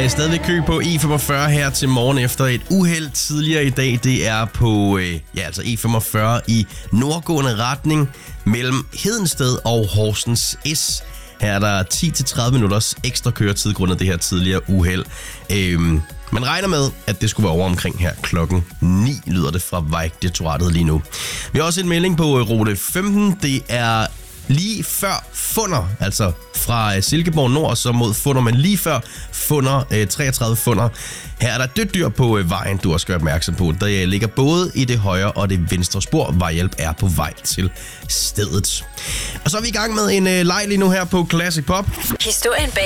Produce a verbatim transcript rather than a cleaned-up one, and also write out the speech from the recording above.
øh, stadigvæk kø på E femogfyrre her til morgen efter et uheld tidligere i dag. Det er på øh, ja, altså E femogfyrre i nordgående retning mellem Hedensted og Horsens S. Her er der ti til tredive minutters ekstra køretid grundet det her tidligere uheld. Øhm, man regner med, at det skulle være over omkring her klokken ni, lyder det fra Vejdirektoratet lige nu. Vi har også en melding på rute femten. Det er lige før Funder, altså fra Silkeborg Nord så mod Funder, men lige før Funder, øh, treogtredive Funder. Her er der dødt dyr på øh, vejen, du også skal være opmærksom på. Der ligger både i det højre og det venstre spor. Vejhjælp er på vej til stedet. Og så er vi i gang med en øh, leg lige nu her på Classic Pop. Historien bag